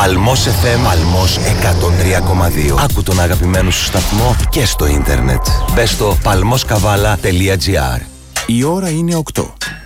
Παλμός FM, Παλμός 103,2. Άκου τον αγαπημένο σου σταθμό και στο ίντερνετ. Μπες στο palmoskavala.gr. Η ώρα είναι 8.